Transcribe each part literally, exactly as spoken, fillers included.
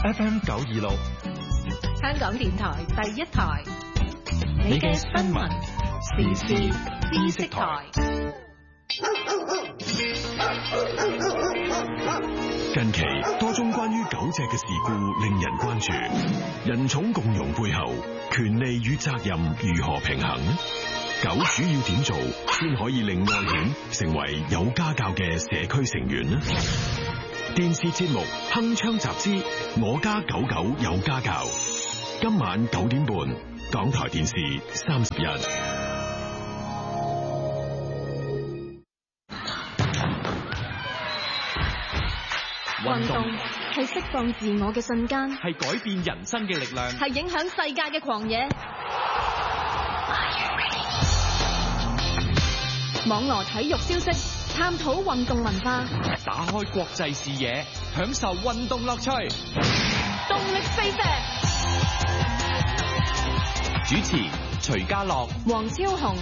F M 九二六， 香港電台第一台，你嘅新聞時事知識台。 近期多宗關於狗隻嘅事故令人關注，人寵共融背後，權利與責任如何平衡？狗主要點做先可以令愛犬成為有家教嘅社區成員呢？電視節目《鏗鏘集之我家狗狗有家教》，今晚九點半，港台電視三十一。 運動係釋放自我嘅瞬間， 係改變人生嘅力量， 係影響世界嘅狂野。網羅體育消息，探討運動文化， 打開國際視野，享受運動樂趣。 動力四射， 主持徐家樂、 黃超雄。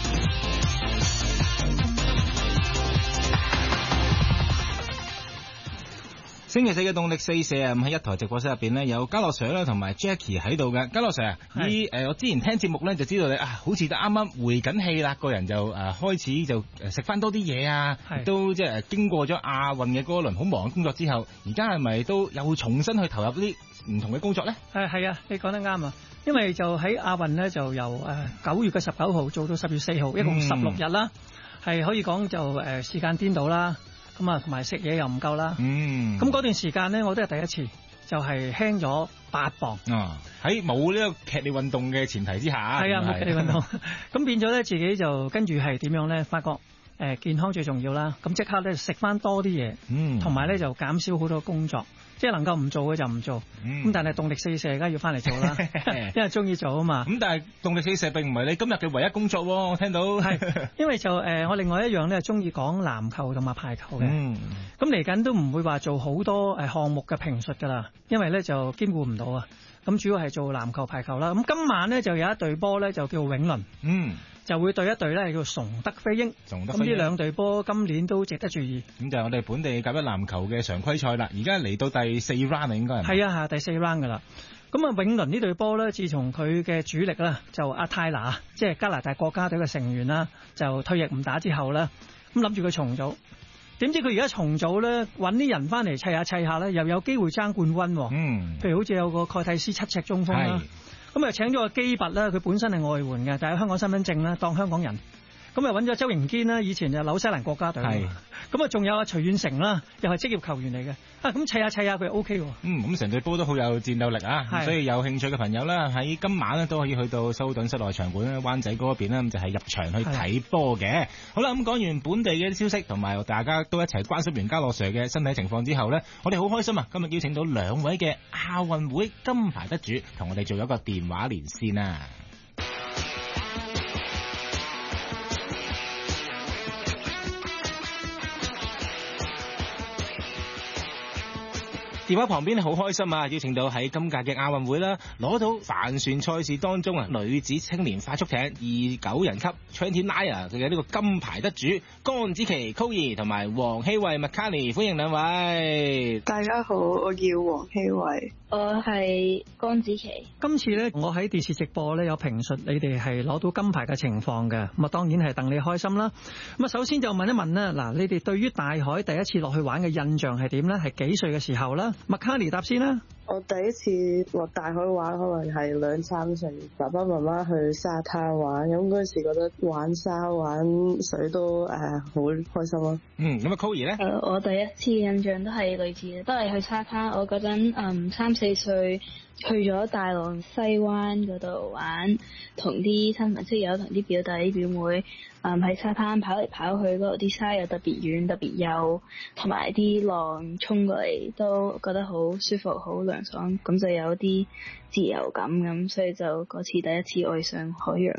星期四嘅動力四射啊，咁喺一台直播室入邊咧，有家樂 Sir 啦，同埋 Jackie 喺度嘅。家樂 Sir，以誒我之前聽節目咧就知道你啊，好似就啱啱回緊氣啦，個人就誒、呃、開始就誒食翻多啲嘢啊，都即係誒經過咗亞運嘅嗰輪好忙嘅工作之後，而家係咪都又重新去投入啲唔同嘅工作咧？ 誒係啊，你講得啱啊，因為就喺亞運咧就由誒九月嘅十九號做到十月四號，一共十六日啦，係、嗯、可以講就誒、呃、時間顛倒啦。咁啊，同埋食嘢又唔夠啦。嗯。咁嗰段時間咧，我都係第一次，就係輕咗八磅。啊！ 喺冇呢個劇烈運動嘅前提之下。 係啊，冇劇烈運動。咁變咗咧，自己就跟住係點樣咧？發覺誒、呃、健康最重要啦。咁即刻咧食翻多啲嘢。嗯。同埋咧就減少好多工作，即係能夠唔做嘅就唔做。咁、嗯、但係動力四射而家要翻嚟做啦，因為中意做啊嘛。 咁但係動力四射並唔係你今日嘅唯一工作喎，我聽到。 係，因為就誒、呃、我另外一樣咧中意講籃球同埋排球嘅。嗯。咁嚟緊都唔會話做好多誒項目嘅評述㗎啦，因為咧就兼顧唔到啊。咁主要係做籃球、排球啦。咁今晚咧就有一隊波咧就叫永倫。嗯。就會對一隊咧叫崇德飛鷹。崇德飛鷹。咁呢兩隊波今年都值得注意。 咁就係我哋本地甲一籃球嘅常規賽啦。而家嚟到第四 round 啊，應該係。 係啊，係第四 round 㗎啦。咁啊，永倫呢隊波咧，自從佢嘅主力啦，就阿泰拿，即係加拿大國家隊嘅成員啦，就退役唔打之後咧，咁諗住佢重組。點知佢而家重組咧，揾啲人翻嚟砌下砌下咧，又有機會爭冠軍。嗯。譬如好似有個蓋蒂斯七尺中鋒啦。咁啊請咗個基拔啦，佢本身係外援嘅，但係香港身份證啦，當香港人。咁啊揾咗周盈堅啦，以前就紐西蘭國家隊。係。咁啊仲有阿徐遠成啦，又係職業球員嚟嘅。啊咁砌下砌下佢 O K 喎。嗯， 咁成隊波都好有戰鬥力啊。所以有興趣嘅朋友啦，喺今晚咧都可以去到修頓室內場館咧，灣仔嗰邊咧，咁就係入場去睇波嘅。好啦，咁講完本地嘅啲消息，同埋大家都一齊關心完家樂 Sir 嘅身體情況之後咧，我哋好開心啊！今日邀請到兩位嘅亞運會金牌得主，同我哋做一個電話連線啊！電話旁邊好開心啊！邀請到喺今屆嘅亞運會啦，攞到帆船賽事當中啊女子青年快速艇二九人級 twenty nine 嘅呢個金牌得主江子琪 Chloe 同埋黃希慧 Makani， 歡迎兩位。 大家好，我叫黃希慧， 我係江子琪。 今次咧，我喺電視直播咧有評述你哋係攞到金牌嘅情況嘅，咁啊當然係戥你開心啦。咁啊首先就問一問啦，嗱你哋對於大海第一次落去玩嘅印象係點咧？係幾歲嘅時候啦？麥卡尼答先啦。 我第一次落大海玩可能係兩三歲，爸爸媽媽去沙灘玩，咁嗰時覺得玩沙玩水都誒好、呃、開心咯。 嗯，咁啊 Chloe 咧？ 誒，我第一次印象都係類似嘅，都係去沙灘。我嗰陣嗯三四歲。去咗大浪西灣嗰度玩，同啲親朋戚友、同啲表弟表妹，嗯喺沙灘跑嚟跑去，嗰度啲沙又特別軟、特別幼，同埋啲浪衝過嚟都覺得好舒服、好涼爽，咁就有啲自由感咁，所以就嗰次第一次愛上海洋。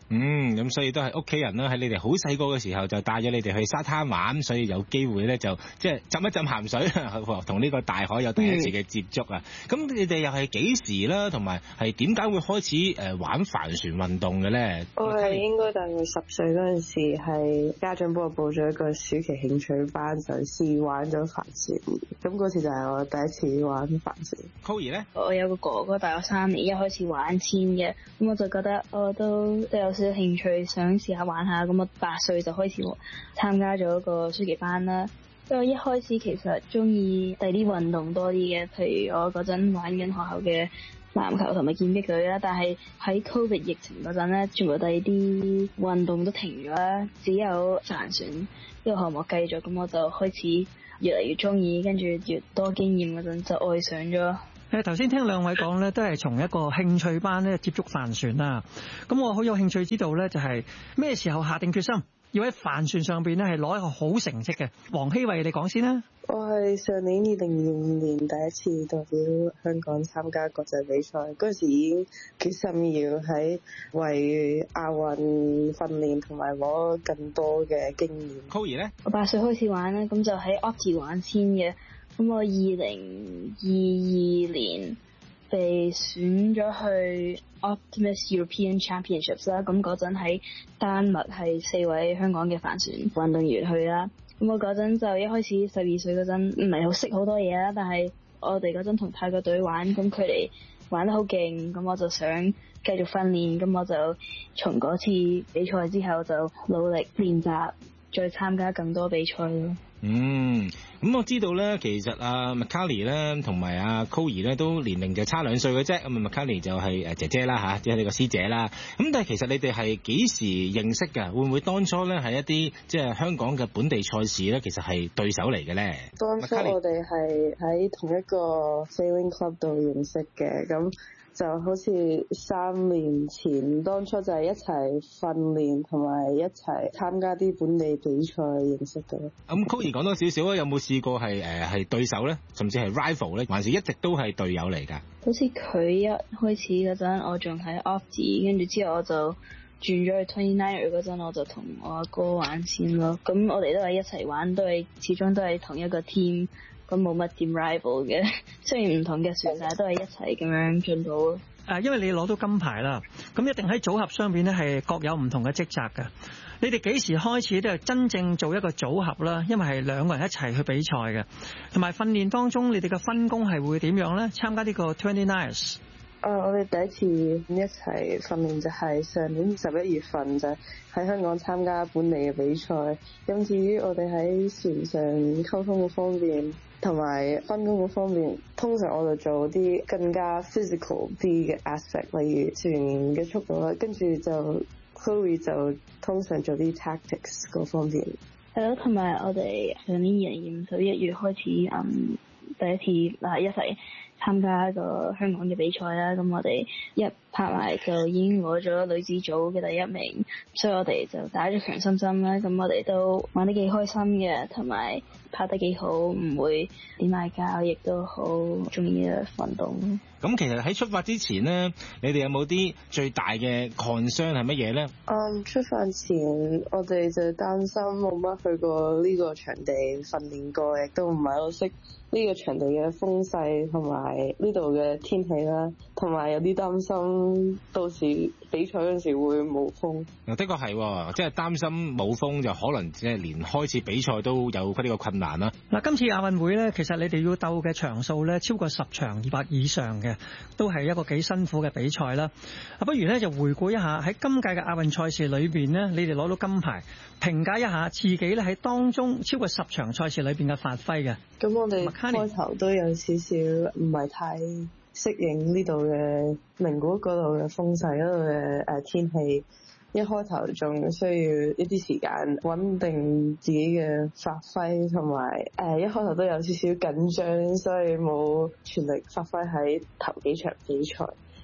嗯，咁所以都係屋企人啦，喺你哋好細個嘅時候就帶咗你哋去沙灘玩，所以有機會咧就即係浸一浸鹹水，同呢個大海有第一次嘅接觸啊！咁、嗯、你哋又係幾時啦？同埋係點解會開始誒玩帆船運動嘅咧？ 我係應該大概十歲嗰陣時，係家長幫我報咗一個暑期興趣班，就試玩咗帆船。咁嗰次就係我第一次玩帆船。 Chloe 咧， 我有個哥哥大我三年，一開始玩千嘅，咁我就覺得我都都有少少興趣，想試下玩下。咁我八歲就開始參加咗個暑期班啦。因為我一開始其實中意第啲運動多啲嘅，譬如我嗰陣玩緊學校嘅籃球同埋劍擊隊啦。但係喺 Covid 疫情嗰陣咧，全部第啲運動都停咗啦，只有帆船呢個項目繼續。咁我就開始越嚟越中意，跟住越多經驗嗰陣就愛上咗。 誒頭先聽兩位講咧，都係從一個興趣班咧接觸帆船啦。咁我好有興趣知道咧，就係咩時候下定決心要喺帆船上邊咧係攞一個好成績嘅？黃希慧，你講先啦。 我係上年二零二五年第一次代表香港參加國際比賽，嗰陣時已經決心要喺為亞運訓練同埋攞更多嘅經驗。 Chloe 咧， 我八歲開始玩啦，咁就喺 Opti 玩先嘅。咁我二零二二年被選咗去 Optimus European Championships 啦，咁嗰陣喺丹麥係四位香港嘅帆船運動員去啦。咁我嗰陣就一開始十二歲嗰陣唔係好識好多嘢啦，但係我哋嗰陣同泰國隊玩，咁佢哋玩得好勁，咁我就想繼續訓練，咁我就從嗰次比賽之後就努力練習，再參加更多比賽咯。 嗯，咁我知道咧，其實阿 Macaulay 咧同埋阿 Chloe 咧都年齡就差兩歲嘅啫。咁啊 Macaulay 就係誒姐姐啦吓，即係你個師姐啦。咁但係其實你哋係幾時認識㗎？會唔會當初咧係一啲即係香港嘅本地賽事咧，其實係對手嚟嘅咧？ 當初我哋係喺同一個 sailing club 度認識嘅，咁就好似三年前當初就係一齊訓練同埋一齊參加啲本地比賽認識嘅。 咁 Chloe 講多少少啊？有冇試過係誒係對手咧，甚至係 rival 咧，還是一直都係隊友嚟㗎？ 好似佢一開始嗰陣，我仲喺 Opti， 跟住之後我就轉咗去 twenty niner 嗰陣，我就同我阿哥玩先咯。咁我哋都係一齊玩，都係始終都係同一個 team。咁冇乜點 rival 嘅，雖然唔同嘅船，但係都係一齊咁樣進步。 誒，因為你攞到金牌啦，咁一定喺組合上邊咧係各有唔同嘅職責㗎。你哋幾時開始都係真正做一個組合啦？因為係兩個人一齊去比賽嘅，同埋訓練當中你哋嘅分工係會點樣咧？參加呢個 twenty niners。 啊！我哋第一次一齊訓練就係上年十一月份，就喺香港參加本地嘅比賽。咁至於我哋喺船上溝通嘅方面同埋分工嘅方面，通常我就做啲更加 physical 啲嘅 aspect， 例如船嘅速度啦。跟住就 Chloe 就通常做啲 tactics 嗰方面。 係咯，同埋我哋上年二零二五十一月開始，嗯，第一次嗱一齊參加一個香港嘅比賽啦，咁我哋一拍埋就已經攞咗女子組嘅第一名，所以我哋就打咗強心針啦。咁我哋都玩得幾開心嘅，同埋拍得幾好，唔會點嗌交，亦都好中意嘅運動。 咁其實喺出發之前呢，你哋有冇啲最大嘅 concern 係乜嘢咧？ 嗯，出發前我哋就擔心冇乜去過呢個場地訓練過，亦都唔係好識呢個場地嘅風勢同埋呢度嘅天氣啦，同埋有啲擔心到時比賽嗰陣時會冇風。 的確係，即係擔心冇風就可能即係連開始比賽都有呢個困難啦。 嗱，今次亞運會咧，其實你哋要鬥嘅場數咧超過十場二百以上嘅，都係一個幾辛苦嘅比賽啦。啊，不如咧就回顧一下喺今屆嘅亞運賽事裏邊呢，你哋攞到金牌，評價一下自己咧喺當中超過十場賽事裏邊嘅發揮嘅。 咁我哋開頭都有少少唔係太適應呢度嘅名古屋嗰度嘅風勢，嗰度嘅誒天氣。一開頭仲需要一啲時間穩定自己嘅發揮，同埋誒一開頭都有少少緊張，所以冇全力發揮喺頭幾場比賽。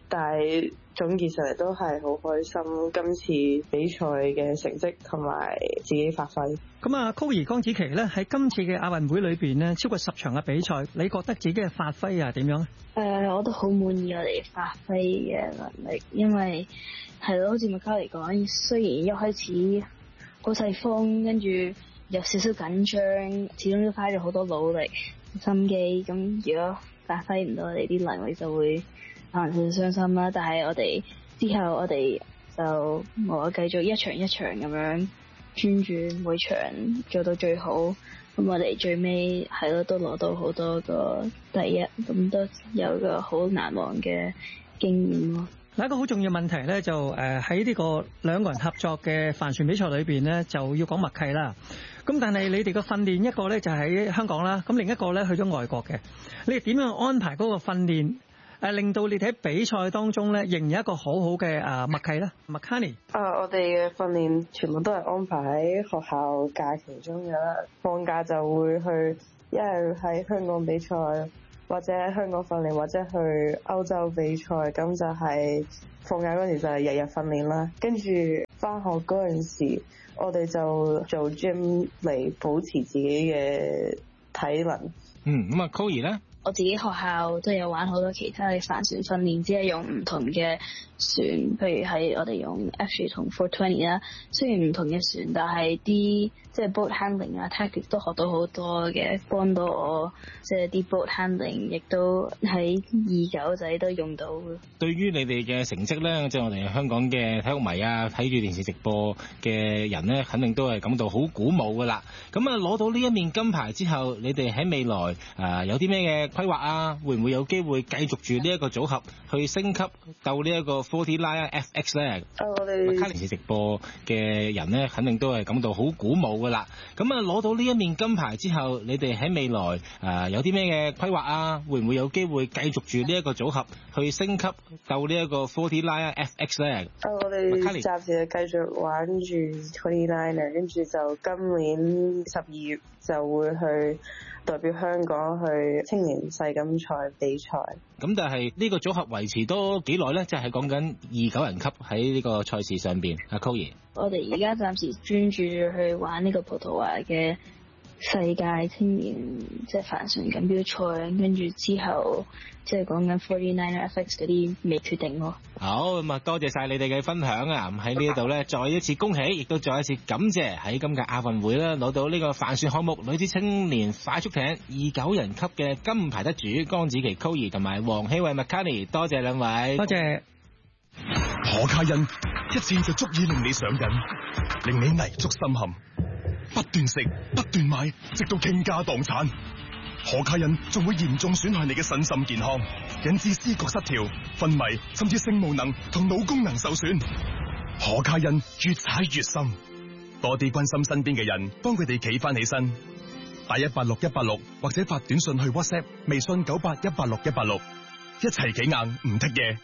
但係總結上嚟都係好開心，今次比賽嘅成績同埋自己發揮。 咁啊 Chloe 江子琪咧喺今次嘅亞運會裏邊咧，超過十場嘅比賽，你覺得自己嘅發揮啊點樣咧？ 誒、呃，我都好滿意我哋發揮嘅能力，因為係咯，好似麥卡嚟講，雖然一開始好細風，跟住有少少緊張，始終都花咗好多努力心機。咁如果發揮唔到我哋啲能力，就會可能少少傷心啦。但係我哋之後我哋就我繼續一場一場咁樣專注每場做到最好。咁我哋最尾係咯都攞到好多個第一，咁都有個好難忘嘅經驗咯。 嗱，一個好重要問題咧，就誒喺呢個兩個人合作嘅帆船比賽裏邊咧，就要講默契啦。咁但係你哋嘅訓練一個咧就喺香港啦，咁另一個咧去咗外國嘅，你哋點樣安排嗰個訓練？誒令到你哋喺比賽當中咧，仍然一個好好嘅誒默契啦。Makani， 啊，我哋嘅訓練全部都係安排喺學校假期中嘅啦，放假就會去，一係喺香港比賽，或者喺香港訓練，或者去歐洲比賽。咁就係放假嗰時就係日日訓練啦，跟住返學嗰陣時，我哋就做 gym 嚟保持自己嘅體能。 嗯，咁啊 Chloe 咧？ 我自己學校都有玩好多其他嘅帆船訓練，只係用唔同嘅船，譬如係我哋用 F 同 four twenty 啦。雖然唔同嘅船，但係啲即係 boat handling 啊 tactics 都學到好多嘅，幫到我即係啲 boat handling，亦都喺二九仔都用到。對於你哋嘅成績咧，即係我哋香港嘅體育迷啊，睇住電視直播嘅人咧，肯定都係感到好鼓舞噶啦。咁啊，攞到呢一面金牌之後，你哋喺未來誒、呃、有啲咩嘅規劃啊？會唔會有機會繼續住呢一個組合去升級鬥呢一個forty nine F X 咧？ 啊，我哋卡電視直播嘅人咧，肯定都係感到好鼓舞噶啦。咁啊，攞到呢一面金牌之後，你哋喺未來誒、呃、有啲咩嘅規劃啊？會唔會有機會繼續住呢一個組合去升級鬥呢一個forty nine F X 咧？ 啊，我哋暫時繼續玩住forty nine啊，跟住就今年十二月就會去代表香港去青年世錦賽比賽。咁但係呢個組合維持多幾耐咧？即係講緊二九人級喺呢個賽事上邊。阿 Chloe，我哋而家暫時專注去玩呢個葡萄牙嘅世界青年即係帆船錦標賽，跟住之後即係講緊forty nine F X 嗰啲未決定咯。好，咁啊，多謝晒你哋嘅分享啊！咁喺呢一度咧，再一次恭喜，亦都再一次感謝喺今屆亞運會咧攞到呢個帆船項目女子青年快速艇二九人級嘅金牌得主江子琪 Chloe 同埋黃希慧 Makani， 多謝兩位，多謝。 可卡因一次就足以令你上癮，令你泥足深陷，不斷食不斷買，直到傾家蕩產。可卡因仲會嚴重損害你嘅身心健康，引致思覺失調、昏迷，甚至性無能同腦功能受損。可卡因越踩越深，多啲關心身邊嘅人，幫佢哋企翻起身。打一八六一八六或者發短信去 WhatsApp、微信九八一八六一八六，一齊企硬唔剔嘢。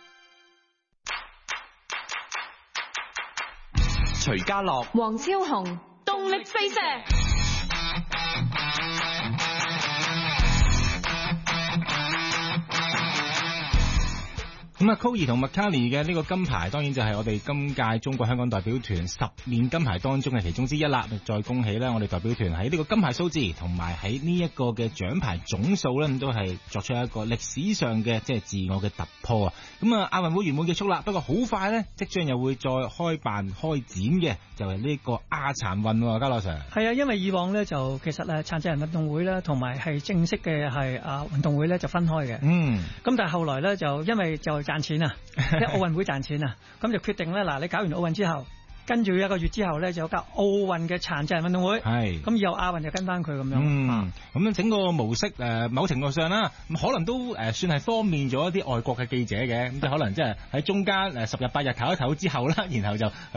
徐家樂、 黃超雄，動力四射。 咁啊 Chloe 同 Makani 嘅呢個金牌，當然就係我哋今屆中國香港代表團十面金牌當中嘅其中之一啦。再恭喜啦，我哋代表團喺呢個金牌數字同埋喺呢一個嘅獎牌總數咧，都係作出一個歷史上嘅即係自我嘅突破啊！咁啊，亞運會圓滿結束啦，不過好快咧，即將又會再開辦開展嘅，就係呢個亞殘運喎，嘉樂 Sir。係啊，因為以往咧就其實誒殘疾人運動會咧同埋係正式嘅係啊運動會咧就分開嘅。嗯。咁但係後來咧就因為就賺錢啊，即係奧運會賺錢啊，咁就決定咧嗱，你搞完奧運之後，跟住一個月之後咧就有個奧運嘅殘疾人運動會，係咁以後亞運就跟翻佢咁樣。嗯，咁樣整個模式誒，某程度上啦，可能都誒算係方便咗一啲外國嘅記者嘅，咁就可能即係喺中間誒十日八日唞一唞之後啦，然後就誒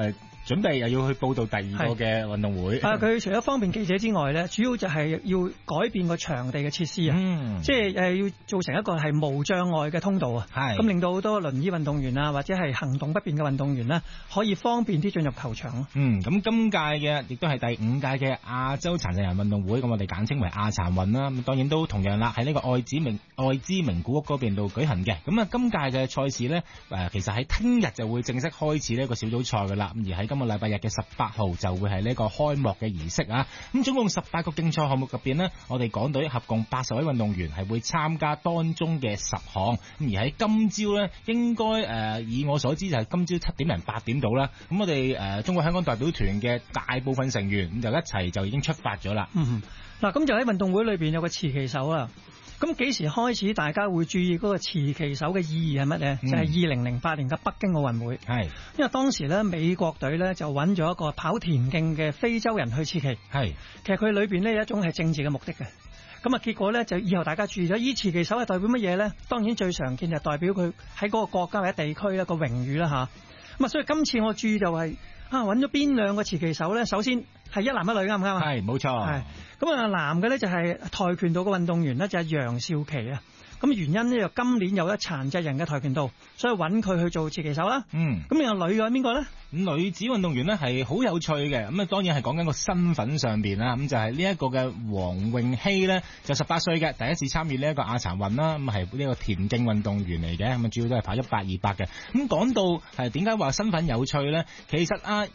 準備又要去報道第二個嘅運動會。 啊，佢除咗方便記者之外咧，主要就係要改變個場地嘅設施啊， 嗯、 即係誒要做成一個係無障礙嘅通道啊，咁令到好多輪椅運動員啊，或者係行動不便嘅運動員咧，可以方便啲進入球場咯。 嗯，咁今屆嘅亦都係第五屆嘅亞洲殘疾人運動會，咁我哋簡稱為亞殘運啦。咁當然都同樣啦，喺呢個愛滋名愛滋名古屋嗰邊度舉行嘅。咁啊，今屆嘅賽事呢，誒其實喺聽日就會正式開始呢個小組賽噶啦。咁而喺今個禮拜日嘅十八號就會係呢個開幕嘅儀式啊。咁總共十八個競賽項目入邊呢，我哋港隊合共八十位運動員係會參加當中嘅十項。咁而喺今朝呢，應該誒、呃、以我所知就係今朝七點零八點到啦。咁我哋誒、呃、中國香港代表團嘅大部分成員咁就一齊就已經出發咗啦。 嗯，嗱咁就喺運動會裏邊有個持旗手啦。咁幾時開始大家會注意嗰個持旗手嘅意義係乜咧？嗯、就係二零零八年嘅北京奧運會。係，因為當時咧美國隊咧就揾咗一個跑田徑嘅非洲人去持旗。係，其實佢裏邊咧有一種係政治嘅目的嘅。咁啊結果咧就以後大家注意咗，依持旗手係代表乜嘢咧？當然最常見就代表佢喺嗰個國家或者地區一個榮譽啦吓。咁啊所以今次我注意就係、是。啊！揾咗邊兩個持旗手咧？首先係一男一女，啱唔啱啊？係，冇錯。係咁啊，男嘅咧就係跆拳道嘅運動員咧，就係楊少奇啊。咁原因呢，就今年有一殘疾人嘅跆拳道，所以揾佢去做持旗手啦。嗯。咁有女嘅邊個咧？咁女子運動員咧係好有趣嘅。咁啊，當然係講緊個身份上邊啦。咁就係呢一個嘅黃詠希咧，就十八歲嘅，第一次參與呢一個亞殘運啦。咁係呢個田徑運動員嚟嘅。咁啊，主要都係跑一百、二百嘅。咁講到係點解話身份有趣咧？其實啊。